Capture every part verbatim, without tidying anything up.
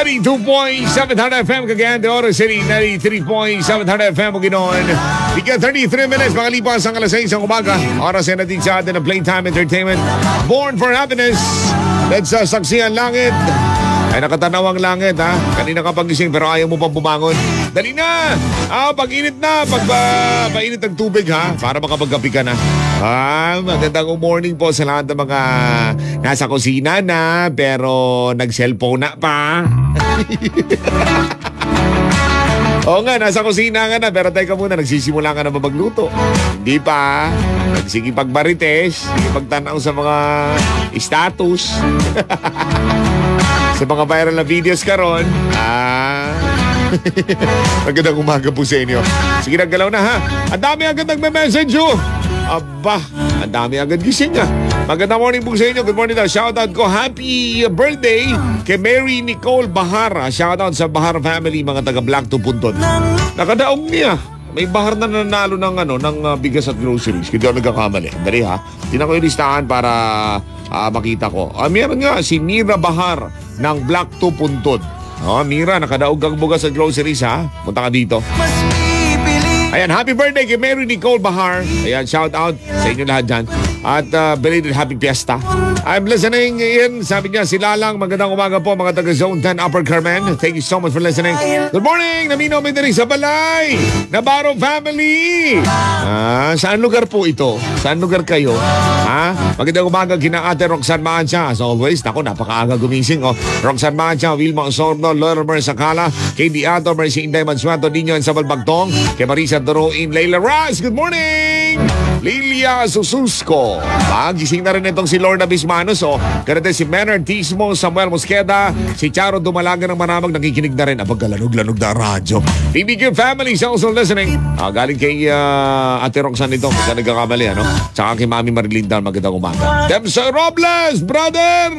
ninety-two point seven Hard F M Cagayan de Oro City, ninety-three point seven Hard F M Bukidnon. Ika thirty-three minutes makalipas ang alas seis ng umaga. Oras na natin sa atin ng Playtime Entertainment. Born for Happiness. Let's uh, saksi ang langit. Ay nakatanaw ang langit ha. Kanina ka pagising pero ayaw mo pang bumangon. Dali na! Ah, pag-init na. Pag uh, mainit ang tubig ha. Para makapagkapi ka na. Ah, magandang morning po sa lahat ng mga nasa kusina na pero nag-cellphone na pa. Oo nga, nasa kusina ka na pero teka muna, nagsisimula ka na ba magluto? Hindi pa. Sige pagmarites, sige pagtanaw sa mga status. Sa mga viral na videos karon. Ah. Magandang umaga po sa inyo. Sige, naggalaw na ha. Ang dami agad nagme-message oh. Aba, ang dami agad gising ah. Magandang morning po sa inyo. Good morning daw. Shoutout ko. Happy birthday kay Mary Nicole Bahar. Shoutout sa Bahar family, mga taga Black to Puntod. Nakadaong niya. May bahar na nanalo ng ano ng uh, bigas at groceries. Hindi ako nagkakamali. Dali ha. Tinan ko yung listahan para uh, makita ko. Uh, meron nga si Mira Bahar ng Black to Puntod. Oh, Mira, nakadaog kang bugas at groceries ha. Punta ka dito. Ayan, happy birthday kay Mary Nicole Bahar. Ayan, shout out sa inyo lahat dyan. At uh, belated happy fiesta. I'm listening in. Sabi niya, si Lalang, magandang umaga po mga taga Zone ten Upper Carmen. Thank you so much for listening. Good morning! Naminaw may diri sa Balay! Nabarro family! Ah, saan lugar po ito? Saan lugar kayo? Ha? Magandang umaga kina Ate Roxanne Mancha. As always, naku, napakaaga gumising. Oh. Roxanne Mancha, Wilma Osorno, Lorimer Sakala, kay Diato, Mercy Inday Mansuato, Ninyo and Sabal Bagtong, kay Marisa Doroin, Leila Raz. Good morning! Lilia Sususco. Magising na rin itong si Lorna Bismanos. O, ganito si Menard Tismo, Samuel Mosqueda, si Charo Dumalaga ng Maramag, nakikinig na rin. Abag, lanog-lanog na radyo. T V Q family is also listening. Ah, galing kay uh, Ate Roxanne ito. Kaya nagkakamali, ano? Tsaka kay Mami Marilinda, magandang umaga. Demso Robles, brother!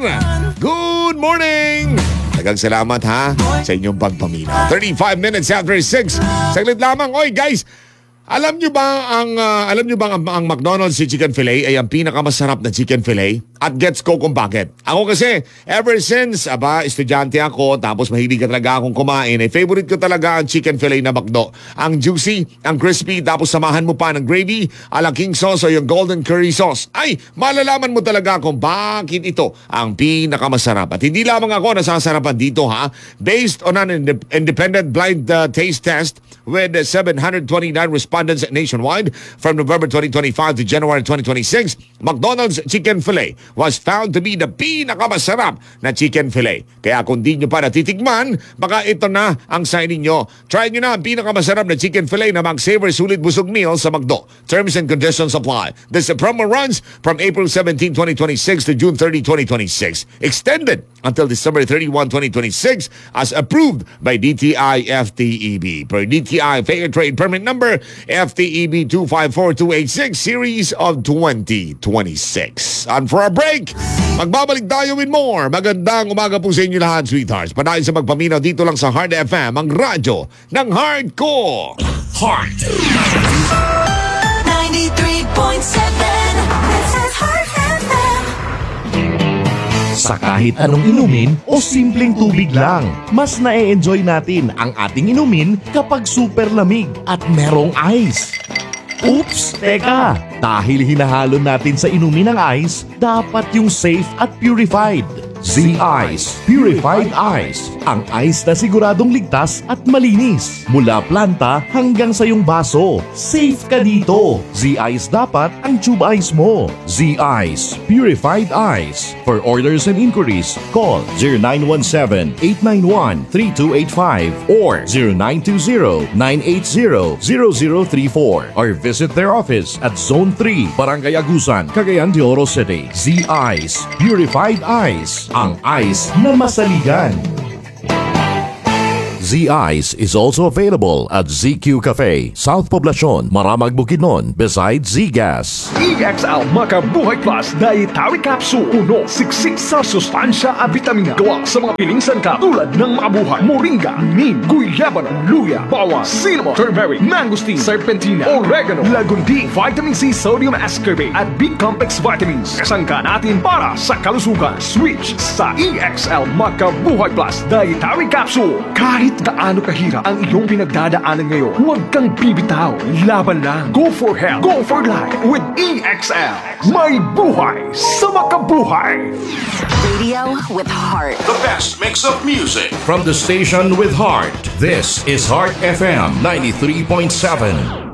Good morning! Nagang salamat ha sa inyong pagpamina. thirty-five minutes after six. Saglit lamang. Oy guys, alam nyo ba ang uh, alam nyo ba ang, ang McDonald's si chicken fillet ay ang pinakamasarap na chicken fillet? At gets ko kung bakit. Ako kasi, ever since, aba, estudyante ako, tapos mahilig ka talaga akong kumain, eh, favorite ko talaga ang chicken fillet na McDo. Ang juicy, ang crispy, tapos samahan mo pa ng gravy, ala king sauce o yung golden curry sauce. Ay, malalaman mo talaga kung bakit ito ang pinakamasarap. At hindi lamang ako nasasarapan dito ha. Based on an ind- independent blind uh, taste test with seven hundred twenty-nine respondents nationwide from November twenty twenty-five to January twenty twenty-six, McDonald's chicken fillet was found to be the pinakamasarap na chicken fillet. Kaya kung di nyo pa natitikman, baka ito na ang sign ninyo. Try nyo na ang pinakamasarap na chicken fillet na mag-savor sulit busog meal sa McDo. Terms and conditions apply. This promo runs from April seventeenth, twenty twenty-six to June thirtieth, twenty twenty-six. Extended until December thirty-first, twenty twenty-six as approved by D T I F T E B. Per D T I Fair Trade Permit Number F T E B two five four two eight six Series of twenty twenty-six. And for our break, magbabalik tayo with more. Magandang umaga po sa inyo lahat, sweethearts. Panahin sa magpaminaw dito lang sa Hard F M, ang radyo ng hardcore. Hard. ninety-three point seven This is Hard F M. Sa kahit anong inumin o simpleng tubig lang, mas na-e-enjoy natin ang ating inumin kapag super lamig at merong ice. Oops! Teka! Dahil hinahalo natin sa inumin ng ice, dapat yung safe at purified. Z-Ice Purified Ice. Ang ice na siguradong ligtas at malinis. Mula planta hanggang sa iyong baso. Safe ka dito. Z-Ice dapat ang tube ice mo. Z-Ice Purified Ice. For orders and inquiries, call zero nine one seven, eight nine one, three two eight five or zero nine two zero, nine eight zero, zero zero three four or visit their office at Zone three, Barangay Agusan, Cagayan de Oro City. Z-Ice Purified Ice. Ang ice na masaligan. Z-Ice is also available at Z Q Cafe, South Poblacion, Maramag, Bukidnon, beside Z-Gas. E X L Makabuhay Plus Dietary Capsule. Puno, siksik sa sustansya at vitamina. Gawa sa mga piling sangkap tulad ng Makabuhay, Moringa, Neem, Guyabano, Luya, Bawang, Cinnamon, Turmeric, Mangosteen, Serpentina, Oregano, Lagundi, Vitamin C, Sodium Ascorbate at B-Complex Vitamins. Kasangka natin para sa kalusugan. Switch sa E X L Makabuhay Plus Dietary Capsule. Kahit gaano kahirap ang iyong pinagdadaanan ngayon, huwag kang bibitaw. Laban lang. Go for health. Go for life with E X L. May buhay sa makabuhay. Radio with heart. The best mix of music. From the station with heart, this is Heart F M ninety-three point seven.